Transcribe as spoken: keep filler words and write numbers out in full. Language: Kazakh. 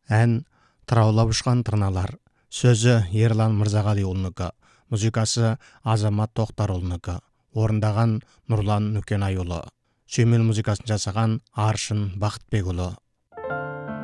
Ән «Тыраулап ұшқан тырналар». Сөзі Ерлан Мырзағалиұлынікі, музыкасы Азамат Тоқтарұлынікі, орындаған Нұрлан Нүкенайұлы. Сүйемел музыкасын жасаған Аршын Бақытбекұлы.